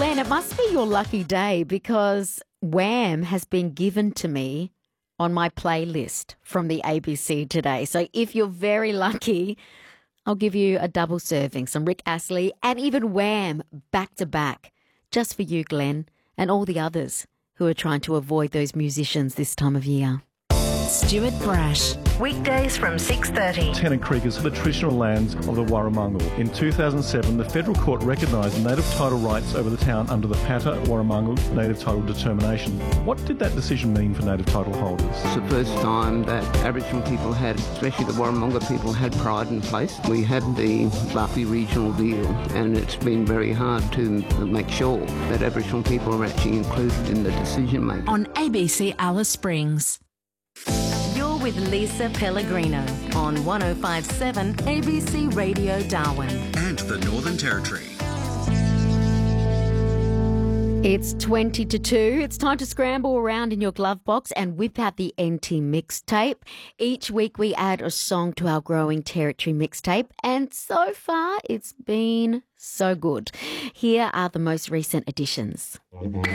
Glenn, it must be your lucky day because Wham has been given to me on my playlist from the ABC today. So if you're very lucky, I'll give you a double serving, some Rick Astley and even Wham back to back, just for you, Glenn, and all the others who are trying to avoid those musicians this time of year. Stuart Brash. Weekdays from 6:30. Tennant Creek is the traditional lands of the Warramungal. In 2007, the federal court recognised native title rights over the town under the Pata Warramungal native title determination. What did that decision mean for native title holders? It's the first time that Aboriginal people had, especially the Warramunga people, had pride in place. We had the Buffy regional deal, and it's been very hard to make sure that Aboriginal people are actually included in the decision making. On ABC Alice Springs. You're with Lisa Pellegrino on 105.7 ABC Radio Darwin. And the Northern Territory. It's 20 to 2. It's time to scramble around in your glove box and whip out the NT mixtape. Each week we add a song to our growing territory mixtape, and so far it's been so good. Here are the most recent additions.